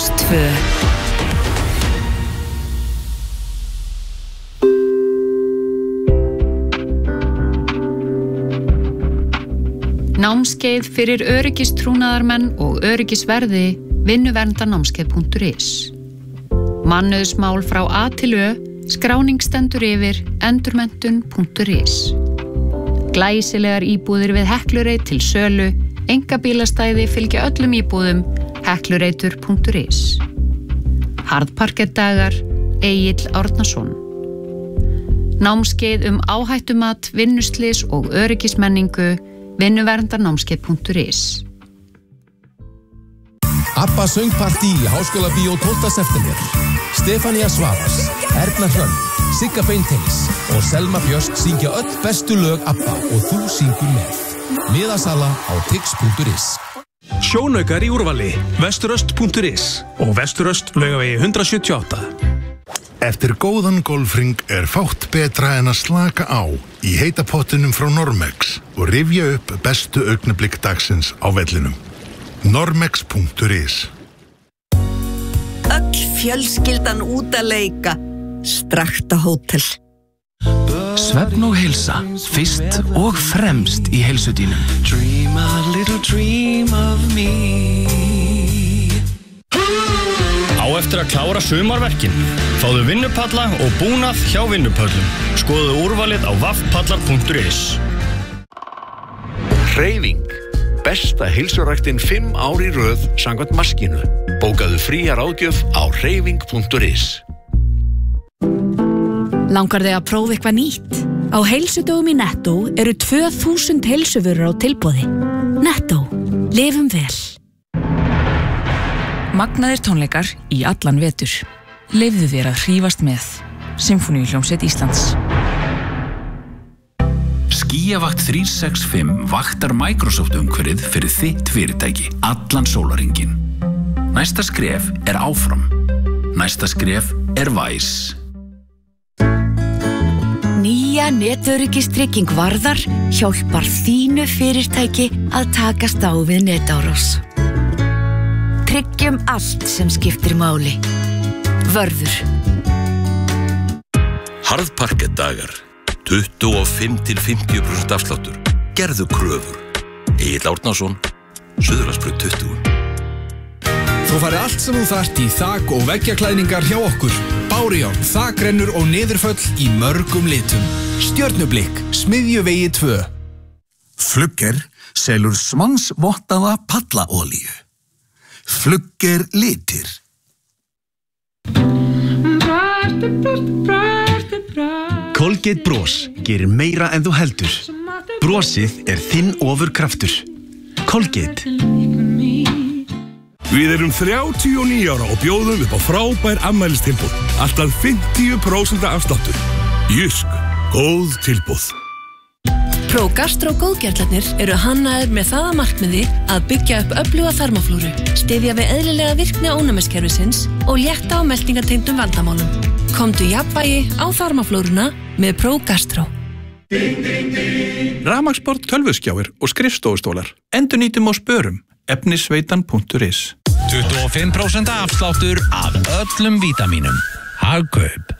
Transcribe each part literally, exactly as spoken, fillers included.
tvö. Námskeið fyrir öryggistrúnaðarmenn og öryggisverði vinnuverndarnámskeið punktur is. Mannauðsmál frá A til Ö, skráning stendur yfir endurmenntun punktur is. Glæsilegar íbúðir við Heklureit til sölu, einkabílastæði fylgja öllum íbúðum, heklureitur punktur is. Harðparkettdagar, Egill Árnason. Námskeið um áhættumat, vinnuslys og öryggismenningu, vinnuverndarnámskeið punktur is. Abba söngpartí í Háskólabíó tólfta september. Stefania Svavars, Erna Hrönn, Sigga Beinteins og Selma Björst syngja öll bestu lög Abba og þú syngur með. Miðasala á tix punktur is. Sjónaukar í úrvali, vesturöst punktur is og vesturöst Laugavegi hundrað sjötíu og átta. Eftir góðan golfring er fátt betra en að slaka á í heita pottinum frá Normex og rifja upp bestu augnablik dagsins á vellinum. Normex punktur is. Öll fjölskyldan út að leika. Strakta hótel. Svefn og heilsa, fyrst og fremst í heilsudínum. Dream a little dream of me. Á eftir að klára sumarverkin. Fáðu vinnupalla og búnað hjá vinnupöllum. Skoðu úrvalið á vaffpallar punktur is. Hreyfing. Besta heilsuræktin fimm ár í röð samkvæmt maskínu. Bókaðu fría ráðgjöf á hreyfing punktur is. Langar þig að prófa eitthvað nýtt? Á heilsudögum í Netto eru tvö þúsund heilsuvörur á tilboði. Netto. Lifum vel. Magnaðir tónleikar í allan vetur. Leyfðu þér að hrífast með. Sinfóníuhljómsveit Íslands. Skíavakt þrjú sex fimm vaktar Microsoft umhverfið fyrir þitt fyrirtæki allan sólarhringinn. Næsta skref er áfram. Næsta skref er Væs. Nýja netöryggistryging Varðar hjálpar þínu fyrirtæki að takast á við netárás. Tryggjum allt sem skiptir máli. Vörður. Harðparkettdagar. tuttugu og fimm til fimmtíu prósent afsláttur. Gerðu kröfur. Egill Árnason, Suðurlandsbraut tuttugu. Þú fari allt sem þú þarft í þak- og veggjaklæðningar hjá okkur. Bárjárn, þakrennur og niðurföll í mörgum litum. Stjörnublikk, Smiðjuvegi tvö. Flugger selur svansvottaða pallaolíu. Flugger litir. Colgate Bros gerir meira en þú heldur. Brosið er þinn ofurkraftur. Colgate. Við erum þrjátíu og níu ára og bjóðum upp á frábær afmælistilboð. Alltaf fimmtíu prósent afsláttur. Jysk, góð tilboð. ProGastro góðgerlarnir eru hannaðir með það að markmiði að byggja upp öfluga þarmaflóru, styðja við eðlilega virkni ónæmiskerfisins og létta á meltingatengdum vandamálum. Komdu jafnvægi á þarmaflóruna með ProGastro. Rafmagnsbord, tölvuskjáir og skrifstofustólar. Endurnýtum og spörum. efnisveitan punktur is. tuttugu og fimm prósent afsláttur af öllum vítamínum. Hagkaup.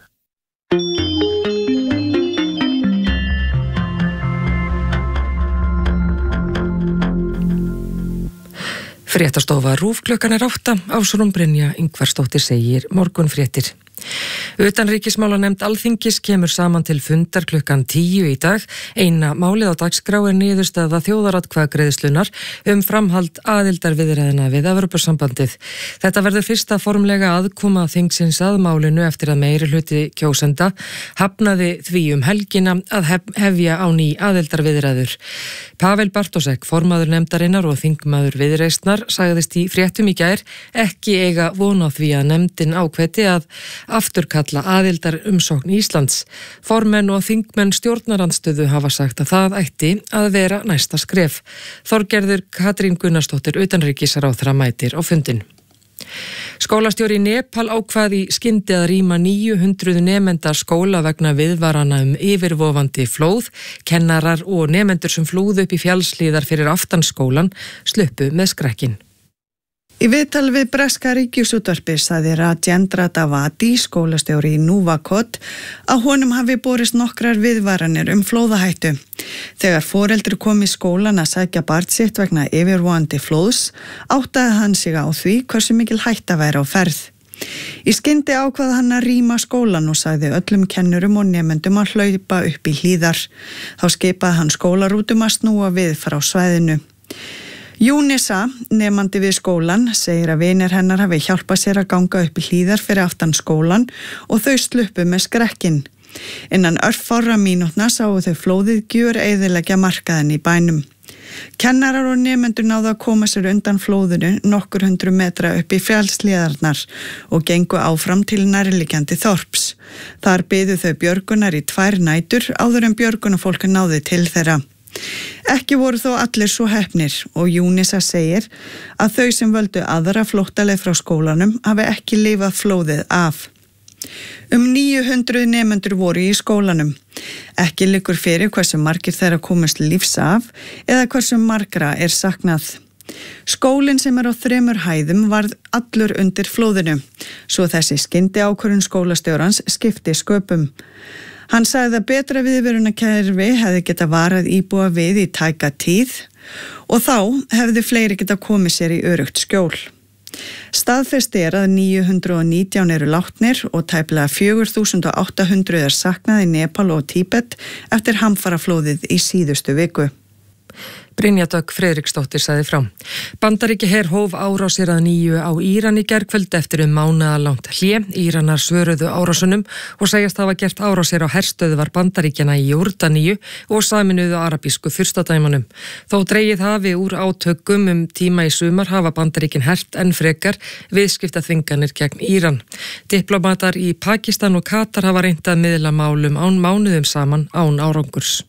Fréttastofa RÚV klukkan er átta. Ásrún Brynja Ingvarsdóttir segir morgunfréttir. Utanríkismálanefnd Alþingis kemur saman til fundar klukkan tíu í dag. Eina málið á dagskrá er niðurstaða þjóðaratkvæðagreiðslunar um framhald aðildarviðræðina við Evrópusambandið. Þetta verður fyrsta formlega aðkoma þingsins að málinu eftir að meirihluti kjósenda hafnaði því um helgina að hef, hefja á ný aðildarviðræður. Pavel Bartósek, formaður nefndarinnar og þingmaður Viðreisnar, sagðist í fréttum í gær ekki eiga von á því að nefndin ákveði að afturkalla aðildar umsókn Íslands. Formenn og þingmenn stjórnarandstöðu hafa sagt að það ætti að vera næsta skref. Þorgerður Katrín Gunnarsdóttir utanríkisráðherra mætir á fundin. Skólastjóri í Nepal ákvað í skyndi að rýma níu hundruð nemenda skóla vegna viðvarana um yfirvofandi flóð. Kennarar og nemendur sem flúðu upp í fjallshlíðar fyrir aftan skólan sluppu með skrekkin. Í viðtali við breska ríkisútvarpið sagði Rajendra Davati, skólastjóri í Núvakot, að honum hafi borist nokkrar viðvaranir um flóðahættu. Þegar foreldri kom í skólan að sækja barn sitt vegna yfirvofandi flóðs, áttaði hann sig á því hversu mikil hætta væri á ferð. Í skyndi ákvað hann að rýma skólan og sagði öllum kennurum og nemendum að hlaupa upp í hlíðar. Þá skipaði hann skólarútum að snúa við frá svæðinu. Júnisa, nemandi við skólan, segir að vinir hennar hafi hjálpað sér að ganga upp í hlíðar fyrir aftan skólan og þau sluppu með skrekkinn. Innan örfárra mínútna sáu þau flóðið gjör eyðileggja markaðinn í bænum. Kennarar og nemendur náðu að koma sér undan flóðinu nokkur hundru metra upp í fjallshlíðarnar og gengu áfram til nærliggjandi þorps. Þar biðu þau björgunar í tvær nætur áður en björgunarfólk náði til þeirra. Ekki voru þó allir svo heppnir og Júnisa segir að þau sem völdu aðra flóttaleið frá skólanum hafi ekki lifað flóðið af. Um níu hundruð nemendur voru í skólanum. Ekki liggur fyrir hversu margir þeirra komast lífs af eða hversu margra er saknað. Skólinn sem er á þremur hæðum varð allur undir flóðinu, svo þessi skyndi ákvörðun skólastjórans skipti sköpum. Hann sagði að betra viðvörunarkerfi hefði geta varað íbúa við í tæka tíð og þá hefði fleiri geta komið sér í öruggt skjól. Staðfest er að níu hundruð og nítján eru látnir og tæplega fjögur þúsund átta hundruð er saknað í Nepal og Tíbet eftir hamfaraflóðið í síðustu viku. Brynja Dögg Friðriksdóttir sagði frá. Bandaríki her hóf árásir að nýju á Íran í gærkvöld eftir um mánaðalangt hlé. Íranar svöruðu árásunum og segjast hafa gert árásir á herstöðvar Bandaríkjana í Jórdaníu og Sameinuðu arabísku furstadæmunum. Þó dregið hafi úr átökum um tíma í sumar hafa Bandaríkin hert enn frekar viðskiptaþvinganir gegn Íran. Diplomatar í Pakistan og Katar hafa reynt að miðla málum án mánuðum saman án árangurs.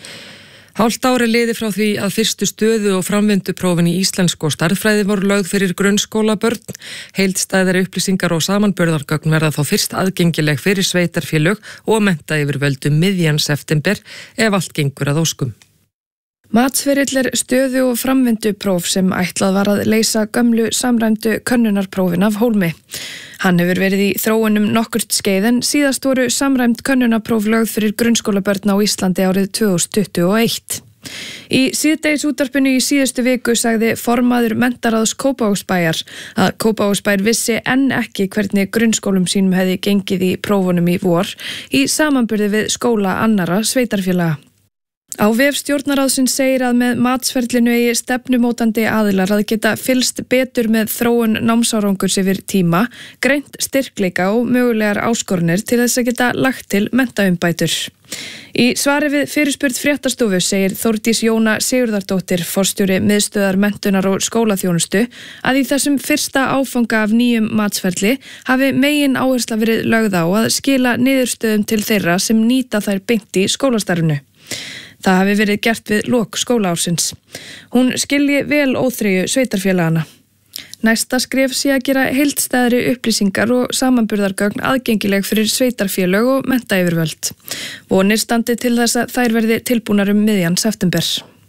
Hálft ári liði frá því að fyrstu stöðu og framvinduprófin í íslensku og stærðfræði voru lögð fyrir grunnskólabörn. Heildstæðari upplýsingar og samanburðargögn verða þá fyrst aðgengileg fyrir sveitarfélög og menntaryfirvöld um miðjan september ef allt gengur að óskum. Matsferill er stöðu og framvindupróf sem ætlað var að leysa gömlu samræmdu könnunarprófin af hólmi. Hann hefur verið í þróunum nokkurt skeið en síðast voru samræmd könnunarpróf lögð fyrir grunnskólabörn á Íslandi árið tvö þúsund tuttugu og eitt. Í síðdegisútvarpinu í síðustu viku sagði formaður menntaráðs Kópavogsbæjar að Kópavogsbær vissi enn ekki hvernig grunnskólum sínum hefði gengið í prófunum í vor í samanburði við skóla annarra sveitarfélaga. Á vef stjórnarráðsins segir að með matsferlinu eigi stefnumótandi aðilar að geta fylgst betur með þróun námsárangurs yfir tíma, greint styrkleika og mögulegar áskorunir til þess að geta lagt til menntaumbætur. Í svari við fyrirspurn Fréttastofu segir Þórdís Jóna Sigurðardóttir, forstjóri miðstöðar menntunar og skólaþjónustu, að í þessum fyrsta áfanga af nýjum matsferli hafi megin áhersla verið lögð á að skila niðurstöðum til þeirra sem nýta þær beint í skólastarfinu. Það hafi verið gert við lok skólaársins. Hún skilji vel óþreyju sveitarfélagana. Næsta skref sé að gera heildstæðri upplýsingar og samanburðargögn aðgengileg fyrir sveitarfélög og menntayfirvöld. Vonir standi til þess að þær verði tilbúnar um miðjan september.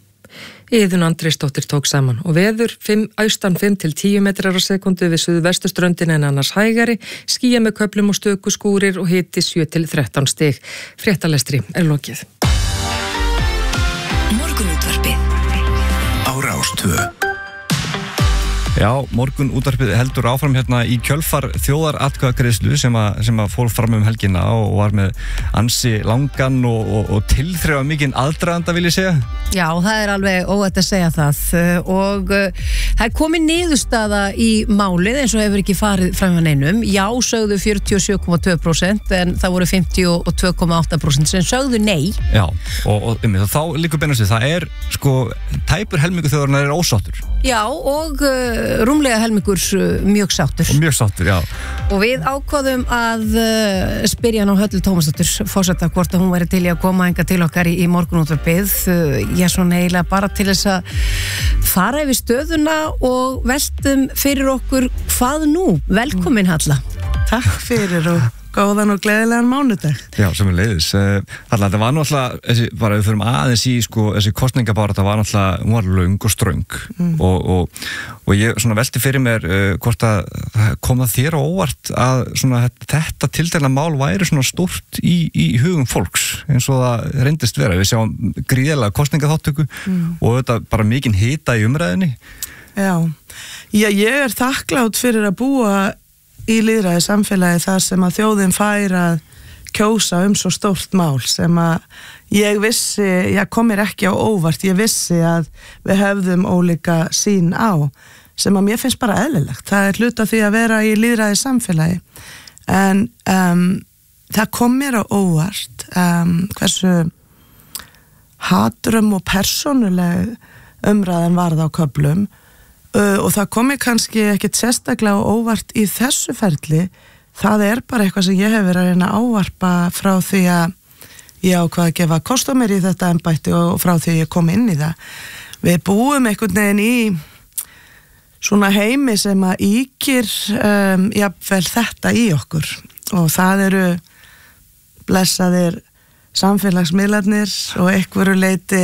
Iðun Andrésdóttir tók saman og veður fimm, austan fimm til tíu metrar á sekundu við suðvestuströndin en annars hægari, skýja með köflum og stöku skúrir og hiti sjö til þrettán stig. Fréttalestri er lokið. Morgunútvarpið á Rás tvö. Já, Morgunútvarpið heldur áfram hérna í kjölfar þjóðaratkvæðagreiðslu sem að, sem að fór fram um helgina og var með ansi langan og, og, og tilþrifa mikinn aðdraganda, vil ég segja. Já, það er alveg óætt að segja það og uh, það er komið niðurstaða í málið eins og hefur ekki farið fram hjá neinum. Já, sögðu fjörutíu og sjö komma tvö prósent en það voru fimmtíu og tvö komma átta prósent sem sögðu nei. Já, og, og um, þá liggur beinast við, það er sko, tæpur helmingu þjóðarinnar er ósáttur. Já, og uh, rúmlega helmingur mjög sáttur. Og mjög sáttur, já. Og við ákváðum að uh, spyrja hann á Höllu Tómasdóttur, forseta, hvort að hún væri til í að koma enga til okkar í, í Morgunútvarpið. Uh, ég er svona eiginlega bara til þess að fara yfir stöðuna og veltum fyrir okkur hvað nú. Velkomin, Halla. Takk fyrir og góðan og gleðilegan mánudag. Já, sem er leiðis. Þannig að þetta var náttúrulega, þessi, bara við þurfum aðeins í, sko, þessi kostningabára, þetta var náttúrulega, hún var löng og ströng mm. og, og, og ég svona velti fyrir mér uh, hvort að kom það þér á óvart að svona þetta tiltekna mál væri svona stórt í, í hugum fólks eins og það reyndist vera. Við sjáum gríðarlega kostningaþáttöku mm. og þetta bara mikinn hita í umræðinni. Já, Já ég er þakklátt fyrir að búa í lýðræði samfélagi þar sem að þjóðin fær að kjósa um svo stórt mál sem að ég vissi, ég kom mér ekki á óvart, ég vissi að við hefðum ólíka sín á sem að mér finnst bara eðlilegt. Það er hluta því að vera í lýðræði samfélagi en um, það kom mér á óvart um, hversu hatrum og persónuleg umræðan varð á köflum Uh, og það komi kannski ekkit sérstaklega og óvart í þessu ferli, það er bara eitthvað sem ég hef verið að reyna að ávarpa frá því að ég ákvað að gefa kost á mér í þetta embætti og frá því að ég kom inn í það. Við búum einhvern veginn í svona heimi sem að ýkir um, jafnvel þetta í okkur og það eru blessaðir samfélagsmiðlarnir og einhverju leiti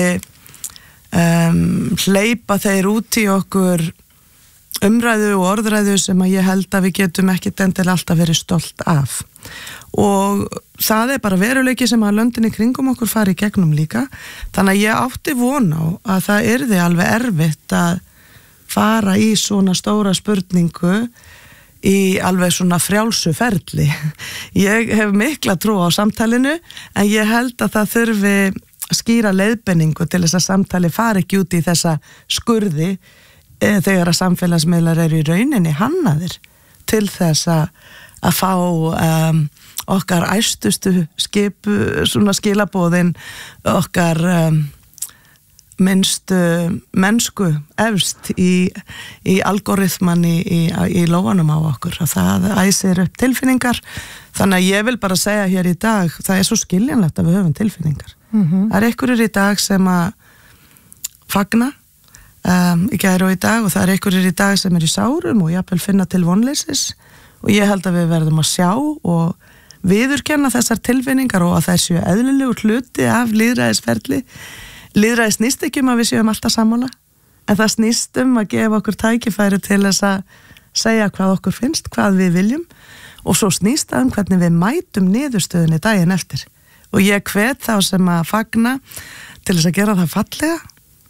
Um, hleypa þeir út í okkur umræðu og orðræðu sem að ég held að við getum ekkit endilega alltaf verið stolt af og það er bara veruleiki sem að löndin í kringum okkur fari í gegnum líka þannig að ég átti von á að það yrði alveg erfitt að fara í svona stóra spurningu í alveg svona frjálsu ferli. Ég hef mikla trú á samtalinu en ég held að það þurfi skýra leiðbenningu til þess að samtali fari ekki út í þessa skurði e, þegar að samfélagsmiðlar eru í rauninni hannaðir til þess að, að fá um, okkar æstustu skipu, svona skilabóðin okkar um, minnstu mennsku efst í, í algoritman í, í, í lóanum á okkur og það æsir upp tilfinningar þannig að ég vil bara segja hér í dag það er svo skiljanlegt að við höfum tilfinningar. Mm-hmm. Það er einhverjur í dag sem að fagna um, í gær og í dag og það er einhverjur í dag sem er í sárum og jafnvel finna til vonleysis og ég held að við verðum að sjá og viðurkenna þessar tilfinningar og að það séu eðlilegur hluti af lýðræðisferli. Lýðræði snýst ekki um að við séum alltaf sammála en það snýst um að gefa okkur tækifæri til þess að segja hvað okkur finnst, hvað við viljum og svo snýst það um hvernig við mætum niðurstöðunni daginn eftir. Og ég hvet þá sem að fagna til þess að gera það fallega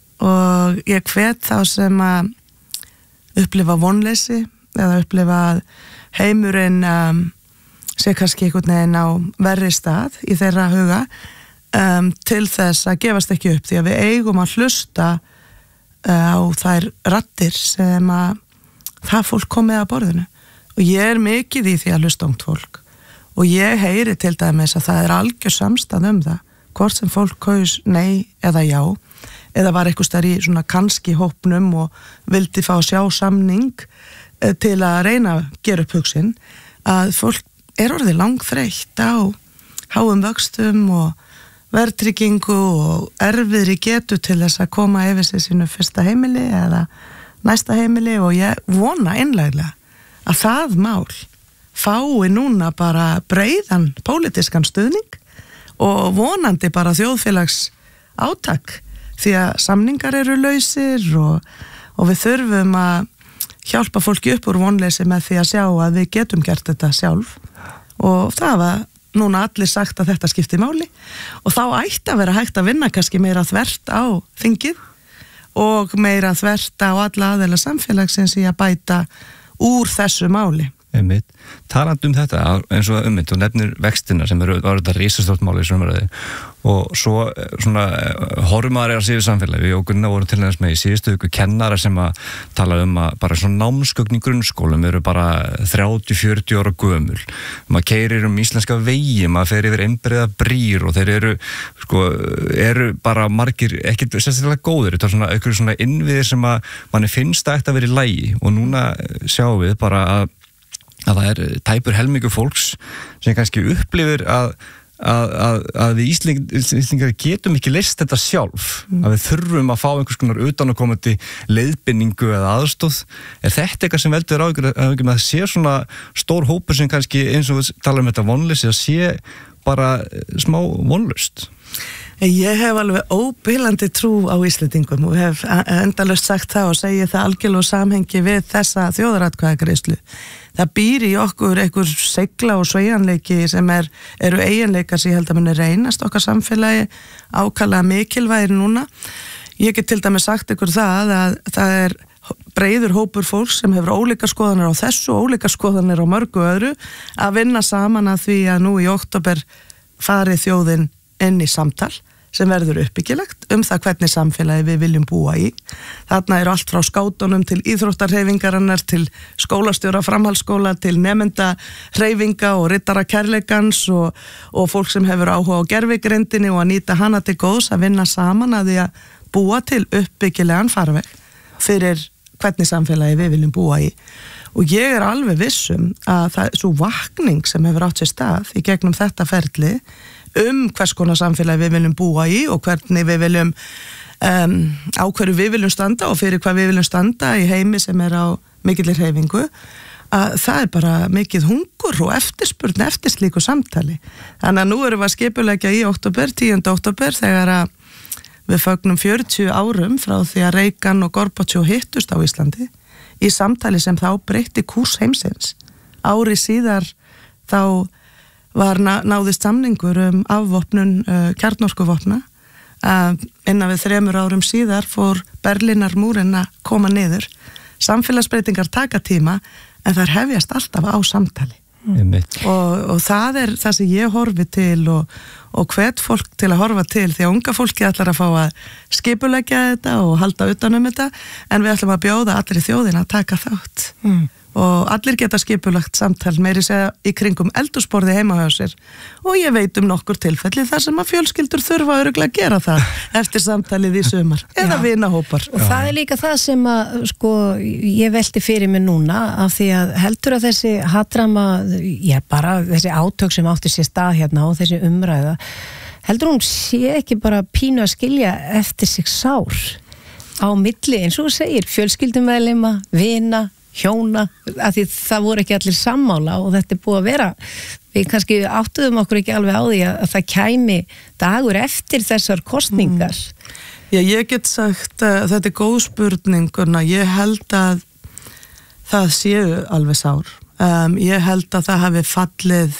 og ég hvet þá sem að upplifa vonleysi eða upplifa að heimurinn um, sé kannski einhvern veginn á verri stað í þeirra huga um, til þess að gefast ekki upp því að við eigum að hlusta uh, á þær raddir sem að það fólk komið að borðinu og ég er mikið í því að hlusta ungt fólk og ég heyri til dæmis að það er algjör samstað um það, hvort sem fólk kaus nei eða já, eða var eitthvað stær í svona kannski hópnum og vildi fá sjá samning til að reyna að gera upp hugsin, að fólk er orðið langþreytt á háum vöxtum og verðtryggingu og erfiðri getu til þess að koma yfir sig sínu fyrsta heimili eða næsta heimili og ég vona einlæglega að það mál fái núna bara breiðan pólitískan stuðning og vonandi bara þjóðfélags átak því að samningar eru lausir og, og við þurfum að hjálpa fólki upp úr vonleysi með því að sjá að við getum gert þetta sjálf og það var núna allir sagt að þetta skipti máli og þá ætti að vera hægt að vinna kannski meira þvert á þingið og meira þvert á alla aðeila samfélagsins í að bæta úr þessu máli. Einmitt. Talandi um þetta, eins og ummitt og nefnir vextina sem eru þetta risastórt máli í svömmaröði og svo svona horfum að reyna sig við samfélagi. Við og Gunnar voru til næst með í síðustu viku kennara sem að tala um að bara svona námsgögn í grunnskólum eru bara þrjátíu til fjörutíu ára gömul. Maður keyrir um íslenska vegi, maður fer yfir einbreiða brýr og þeir eru sko, eru bara margir ekkert sérstaklega góðir. Þetta er svona einhverjum svona innviðir sem að manni finnst að ætti að vera í lagi og núna sjáum við bara að að það er tæpur helmingur fólks sem kannski upplifir að, að, að, að við Ísling, Íslingar getum ekki leyst þetta sjálf, mm. að við þurfum að fá einhvers konar utanakomandi leiðbeiningu eða aðstóð. Er þetta eitthvað sem veldur áhyggjur að það sé svona stór hópur sem kannski eins og við tala um þetta vonleysi að sé bara smá vonlaust? Ég hef alveg óbilandi trú á Íslendingum og hef endalaust sagt það og segi það algjörlega samhengi við þessa þjóðaratkvæðagreiðslu. Það býr í okkur einhver segla og sveigjanleiki sem er, eru eiginleikar sem ég held að muni reynast okkar samfélagi ákaflega mikilvægir núna. Ég get til dæmis sagt ykkur það að það er breiður hópur fólks sem hefur ólíka skoðanir á þessu og ólíka skoðanir á mörgu öðru að vinna saman að því að nú í október fari þjóðin inn í samtal sem verður uppbyggilegt um það hvernig samfélagi við viljum búa í. Þarna eru allt frá skátunum til íþróttarhreyfingarinnar, til skólastjóra framhaldsskóla, til nemenda hreyfinga og riddara kærleikans og, og fólk sem hefur áhuga á gervigrindinni og að nýta hana til góðs að vinna saman að því að búa til uppbyggilegan farveg fyrir hvernig samfélagi við viljum búa í. Og ég er alveg vissum að það er svo vakning sem hefur átt sér stað í gegnum þetta ferli um hvers konar samfélagi við viljum búa í og hvernig við viljum um, á hverju við viljum standa og fyrir hvað við viljum standa í heimi sem er á mikillir hreyfingu, að það er bara mikið hungur og eftirspurn eftir slíku samtali. Þannig að nú erum við að skipuleggja í október, tíunda október, þegar að við fögnum fjörutíu árum frá því að Reagan og Gorbachev hittust á Íslandi í samtali sem þá breytti kúrs heimsins. Ári síðar þá var náðist samningur um afvopnun uh, kjarnorkuvopna. Uh, innan við þremur árum síðar fór Berlínarmúrinn að koma niður. Samfélagsbreytingar taka tíma en þær hefjast alltaf á samtali. Mm. Og, og það er það sem ég horfi til og, og hvet fólk til að horfa til því að unga fólki ætlar að fá að skipuleggja þetta og halda utan um þetta en við ætlum að bjóða allir í þjóðina að taka þátt. Mm. Og allir geta skipulagt samtal meiri segja í kringum eldhúsborði heima hjá sér og ég veit um nokkur tilfelli þar sem að fjölskyldur þurfa örugglega að gera það eftir samtalið í sumar eða vinahópar. Og Já. Það er líka það sem að sko ég velti fyrir mig núna af því að heldur að þessi hatrama, já bara þessi átök sem átti sér stað hérna og þessi umræða, heldur hún sé ekki bara pínu að skilja eftir sig sár á milli eins og þú segir fjölskyldumeðlima, vina, hjóna, af því það voru ekki allir sammála og þetta er búið að vera við kannski áttuðum okkur ekki alveg á því að, að það kæmi dagur eftir þessar kosningar. Mm. Já, ég get sagt að þetta er góð spurninguna, ég held að það séu alveg sár. Um, ég held að það hafi fallið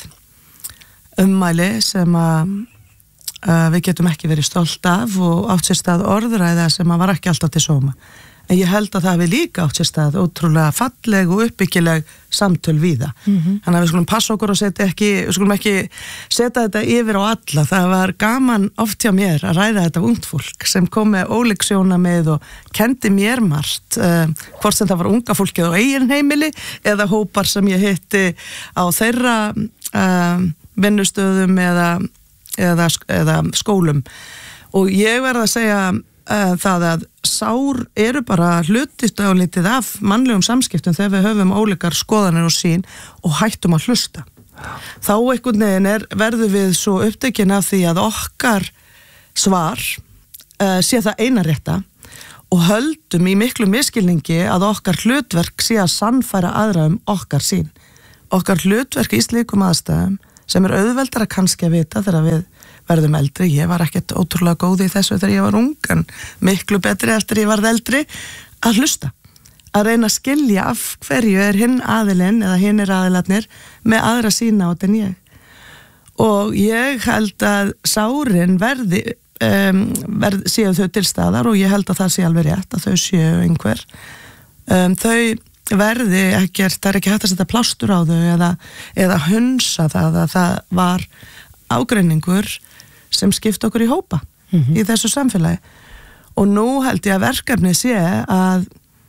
ummæli sem að uh, við getum ekki verið stolt af og átt sér stað orðræða sem að var ekki alltaf til sóma. En ég held að það hefði líka átt sér stað ótrúlega falleg og uppbyggileg samtöl við það. Mm-hmm. Þannig að við skulum passa okkur og setja ekki, við skulum ekki setja þetta yfir á alla. Það var gaman oft hjá mér að ræða þetta ungt fólk sem kom með ólík sjónarmið og kendi mér margt, uh, hvort sem það var unga fólkið á eigin heimili eða hópar sem ég hitti á þeirra uh, vinnustöðum eða, eða, eða skólum. Og ég verð að segja það að sár eru bara hlutist á litið af mannlegum samskiptum þegar við höfum ólíkar skoðanir og sín og hættum að hlusta. Þá einhvern veginn er, verður við svo upptekin af því að okkar svar uh, sé það eina rétta og höldum í miklu miskilningi að okkar hlutverk sé að sannfæra aðra um okkar sín. Okkar hlutverk í slíkum aðstæðum sem er auðveldara kannski að vita þegar við verðum eldri, ég var ekkert ótrúlega góð í þessu þegar ég var ung, en miklu betri eftir ég varð eldri, að hlusta, að reyna að skilja af hverju er hinn aðilinn eða hinn er aðilarnir með aðra sína át en ég. Og ég held að sárin verði, um, verð, séu þau til staðar og ég held að það sé alveg rétt að þau séu einhver. Um, þau verði ekkert, það er ekki hægt að setja plástur á þau eða, eða hunsa það að það var ágreiningur sem skipta okkur í hópa mm-hmm. í þessu samfélagi og nú held ég að verkefni sé að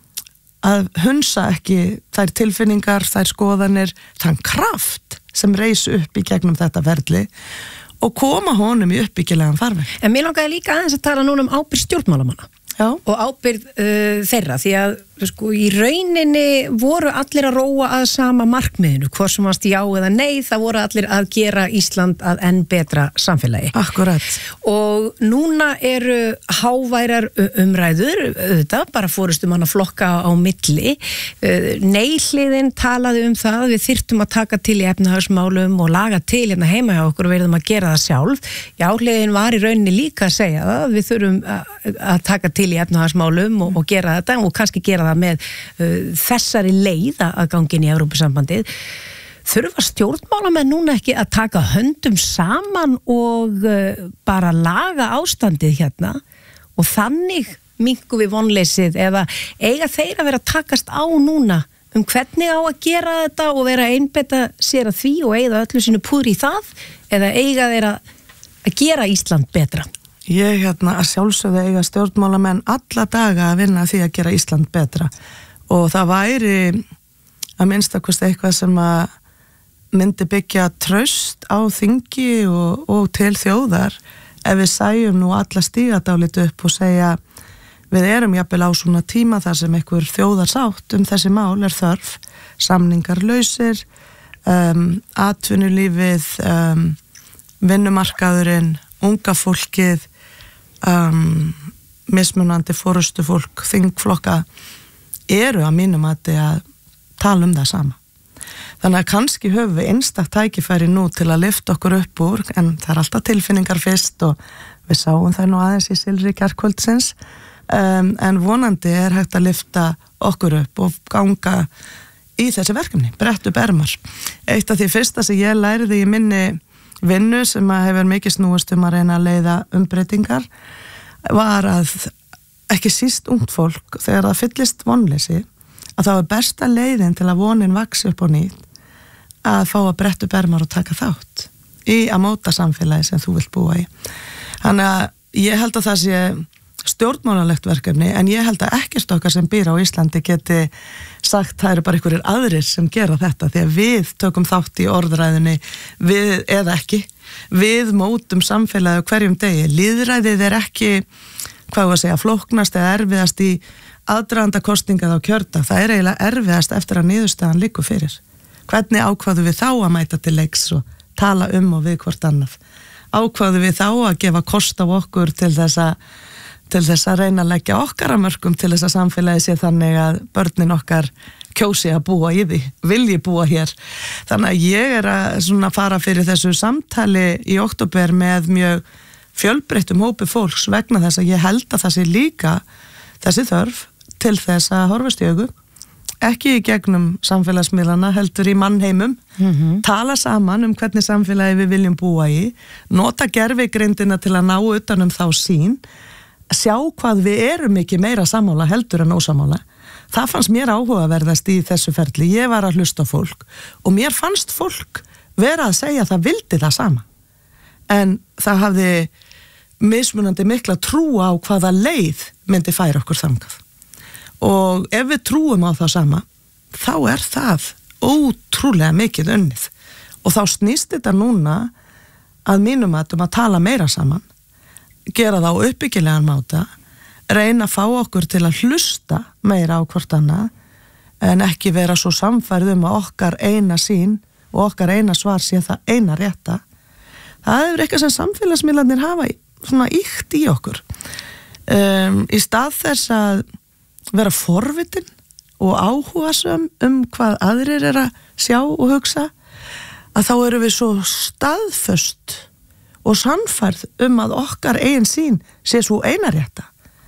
að hunsa ekki þær tilfinningar, þær skoðanir, þann kraft sem reis upp í gegnum þetta ferli og koma honum í uppbyggilegan farveg. En mér langaði líka aðeins að tala núna um ábyrgð stjórnmálamanna. Já. Og ábyrgð uh, þeirra því að sko, í rauninni voru allir að róa að sama markmiðinu, hvort sem varst já eða nei, það voru allir að gera Ísland að enn betra samfélagi. Akkurat. Og núna eru háværar umræður, þetta, bara fórustum hann að flokka á milli. Nei-hliðin talaði um það, við þyrftum að taka til í efnahagsmálum og laga til hérna heima hjá okkur og verðum að gera það sjálf. Já-hliðin var í rauninni líka að segja það, við þurfum að taka til í efnahagsmálum og, og gera þetta og kannski gera það með uh, þessari leið að gangin í Evrópusambandið. Þurfa stjórnmálamenn núna ekki að taka höndum saman og uh, bara laga ástandið hérna og þannig minnkum við vonleysið eða eiga þeir að vera að takast á núna um hvernig á að gera þetta og vera einbetta sér að því og eiga öllu sínu púðri í það eða eiga þeir að, að gera Ísland betra? Ég hérna að sjálfsögðu eiga stjórnmálamenn alla daga að vinna því að gera Ísland betra og það væri að minnstakosti eitthvað sem að myndi byggja traust á þingi og, og til þjóðar ef við sæjum nú alla stíga dálítið upp og segja við erum jafnvel á svona tíma þar sem einhver þjóðarsátt um þessi mál er þörf, samningar lausir, um, atvinnulífið, um, vinnumarkaðurinn, unga fólkið, Um, mismunandi forustu fólk, þingflokka eru að mínum að að tala um það sama. Þannig að kannski höfum við einstakt tækifæri nú til að lyfta okkur upp úr, en það er alltaf tilfinningar fyrst og við sáum það nú aðeins í Silfri gærkvöldsins, um, en vonandi er hægt að lyfta okkur upp og ganga í þessi verkefni, brett upp ermar. Eitt af því fyrsta sem ég læriði í minni vinnu sem að hefur mikið snúist um að reyna að leiða umbreytingar var að ekki síst ungt fólk þegar það fyllist vonleysi að þá er besta leiðin til að vonin vaxi upp á nýtt að fá að bretta upp ermar og taka þátt í að móta samfélagi sem þú vilt búa í. Þannig að ég held að það sé stjórnmálalegt verkefni en ég held að ekkert okkar sem býr á Íslandi geti sagt það eru bara einhverjir aðrir sem gera þetta því að við tökum þátt í orðræðinni við eða ekki við mótum samfélagi hverjum degi lýðræðið er ekki hvað að segja flóknast eða erfiðast í aðdraganda kosninga þá kjörda það er eiginlega erfiðast eftir að niðurstaðan liggur fyrir hvernig ákváðu við þá að mæta til leiks og tala um og við hvort annað ákváðu við þá að gefa kost á okkur til þess að til þess að reyna að leggja okkar að mörkum til þess að samfélagi sé þannig að börnin okkar kjósi að búa í því, vilji búa hér. Þannig að ég er að svona fara fyrir þessu samtali í október með mjög fjölbreyttum hópi fólks vegna þess að ég held að það sé líka þessi þörf til þess að horfast í augu, ekki í gegnum samfélagsmiðlana, heldur í mannheimum, mm-hmm. tala saman um hvernig samfélagi við viljum búa í, nota gervigreindina til að ná utan um þá sín, sjá hvað við erum ekki meira sammála heldur en ósammála. Það fannst mér áhugaverðast í þessu ferli. Ég var að hlusta á fólk og mér fannst fólk vera að segja að það vildi það sama. En það hafði mismunandi mikla trú á hvaða leið myndi færa okkur þangað. Og ef við trúum á það sama, þá er það ótrúlega mikið unnið. Og þá snýst þetta núna að mínum að um að tala meira saman, gera það á uppbyggilegan máta, reyna að fá okkur til að hlusta meira á hvort annað en ekki vera svo samfærð um að okkar eina sín og okkar eina svar sé það eina rétta. Það er eitthvað sem samfélagsmiðlarnir hafa svona íkt í okkur. Um, í stað þess að vera forvitin og áhugasöm um hvað aðrir er að sjá og hugsa, að þá eru við svo staðföst og sannfærð um að okkar eigin sín sé svo einarétta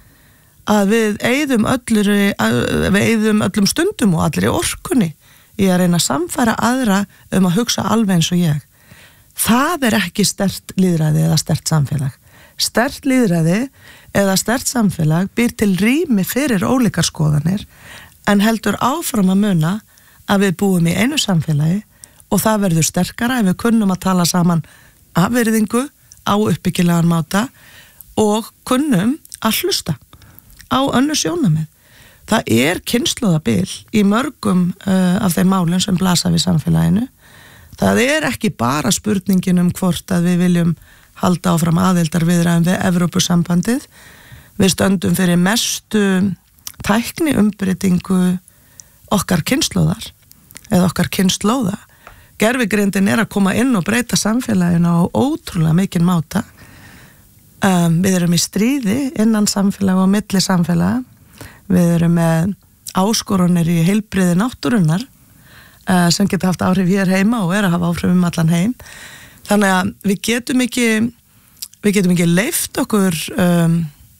að við eyðum öllur við eyðum öllum stundum og allri orkunni í að reyna að samfæra aðra um að hugsa alveg eins og ég. Það er ekki sterkt lýðræði eða sterkt samfélag. Sterkt lýðræði eða sterkt samfélag býr til rými fyrir ólíkar skoðanir en heldur áfram að muna að við búum í einu samfélagi og það verður sterkara ef við kunnum að tala saman af virðingu á uppbyggilegan máta og kunnum að hlusta á önnur sjónarmið. Það er kynslóðabil í mörgum uh, af þeim málum sem blasa við samfélaginu. Það er ekki bara spurningin um hvort að við viljum halda áfram aðildar viðræðum við Evrópusambandið. Við stöndum fyrir mestu tækni umbreytingu okkar kynslóðar eða okkar kynslóða. Gervigreindin er að koma inn og breyta samfélaginu á ótrúlega mikinn máta. Um, við erum í stríði innan samfélag og milli samfélaga. Við erum með áskorunir í heilbrigði náttúrunnar uh, sem geta haft áhrif hér heima og er að hafa áhrif um allan heim. Þannig að við getum ekki, við getum ekki leyft okkur um,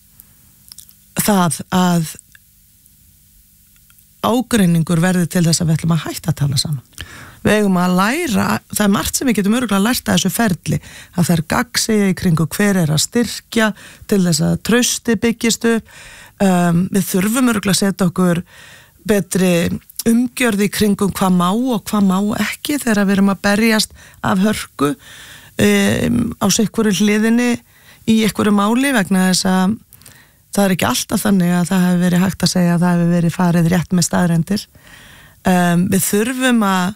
það að ágreiningur verði til þess að við ætlum að hætta að tala saman. Við eigum að læra, það er margt sem við getum örgulega lært að þessu ferli, að það er gagnsæi í kringu hver er að styrkja til þess að trausti byggist upp. Um, við þurfum örgulega að setja okkur betri umgjörði í kringum hvað má og hvað má ekki þegar við erum að berjast af hörku um, á sikkurri hliðinni í einhverju máli, vegna þess að það er ekki alltaf þannig að það hefur verið hægt að segja að það hefur verið farið rétt með staðrendir. Um, við þurfum að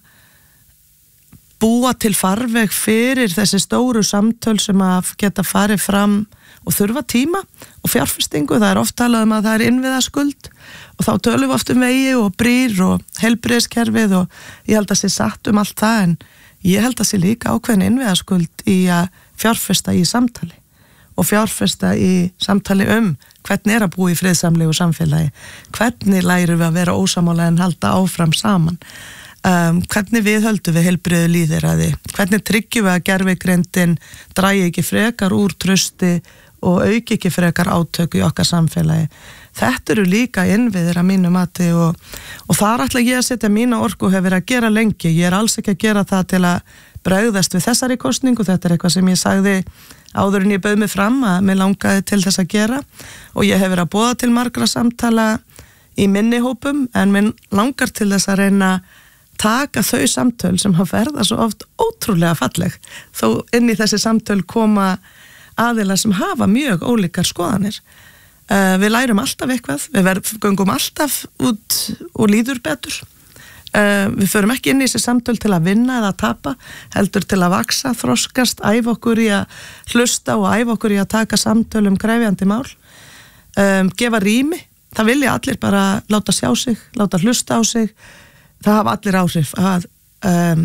búa til farveg fyrir þessi stóru samtöl sem að geta farið fram og þurfa tíma og fjárfestingu. Það er oft talað um að það er innviðaskuld og þá tölum við oft um vegi og brýr og heilbrigðiskerfið og ég held að sé satt um allt það, en ég held að sé líka ákveðin innviðaskuld í að fjárfesta í samtali og fjárfesta í samtali um hvernig er að búa í friðsamlegu samfélagi, hvernig lærum við að vera ósamála en halda áfram saman. Um, hvernig við höldum við heilbrigðu lýðræði, hvernig tryggjum við að gervigreindin dragi ekki frekar úr trausti og auki ekki frekar átöku í okkar samfélagi. Þetta eru líka innviðir að mínu mati og, og þar ætla ég að setja mína orku og hef verið að gera lengi. Ég er alls ekki að gera það til að bregðast við þessari kosningu, þetta er eitthvað sem ég sagði áður en ég bauð mig fram að mér langaði til þess að gera og ég hef verið að boða til margra samtala í minni hópum, en mér langar til þess að reyna taka þau samtöl sem hafa verða svo oft ótrúlega falleg, þó inn í þessi samtöl koma aðilar sem hafa mjög ólíkar skoðanir. Uh, við lærum alltaf eitthvað, við verð, göngum alltaf út og líður betur. Uh, við förum ekki inn í þessi samtöl til að vinna eða að tapa, heldur til að vaksa, þroskast, æfa okkur í að hlusta og æfa okkur í að taka samtöl um krefjandi mál, um, gefa rými. Það vilja allir bara láta sjá sig, láta hlusta á sig. Það hafa allir áhrif að um,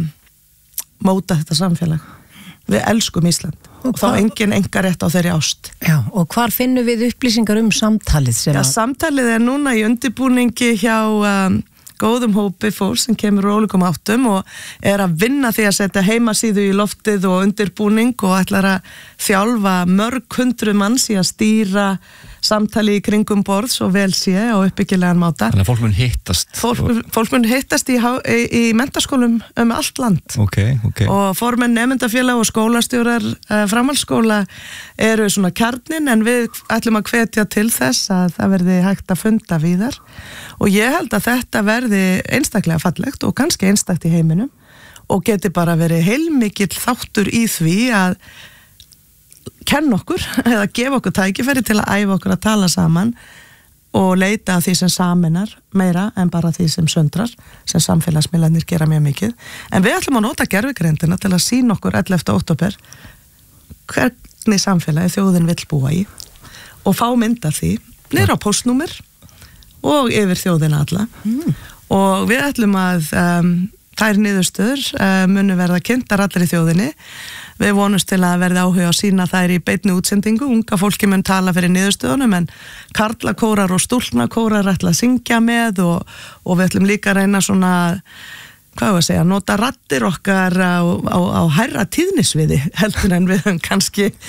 móta þetta samfélag. Við elskum Ísland og, og þá engin enga rétt á þeirri ást. Já, og hvar finnum við upplýsingar um samtalið? Sem Já, að... samtalið er núna í undirbúningi hjá um, góðum hópi fólk sem kemur úr ólíkum áttum og er að vinna því að setja heimasíðu í loftið og undirbúning og ætlar að þjálfa mörg hundru manns í að stýra samtali í kringum borð svo vel sé og uppbyggilegan máta. Þannig að fólk mun hittast. Fólk, fólk mun hittast í, í, í menntaskólum um allt land. Okay, okay. Og formenn nemendafélag og skólastjórar uh, framhaldsskóla eru svona kjarnin, en við ætlum að hvetja til þess að það verði hægt að funda víðar. Og ég held að þetta verði einstaklega fallegt og kannski einstakt í heiminum og geti bara verið heilmikill þáttur í því að kenna okkur eða gefa okkur tækifæri til að æfa okkur að tala saman og leita að því sem saminar meira en bara því sem söndrar, sem samfélagsmiðlarnir gera mjög mikið. En við ætlum að nota gervigreindina til að sýna okkur ellefta október hvernig samfélagi þjóðin vill búa í og fá mynda því niður á póstnúmer og yfir þjóðina alla. Mm. Og við ætlum að um, þær niðurstöður um, munu verða kynntar allir í þjóðinni. Við vonumst til að verða áhuga að sína þær í beinni útsendingu. Unga fólki mun tala fyrir niðurstöðunum, en karlakórar og stúlnakórar ætla að syngja með og, og við ætlum líka að reyna svona, hvað var að segja, nota raddir okkar á, á, á hærra tíðnisviði heldur en við höfum kannski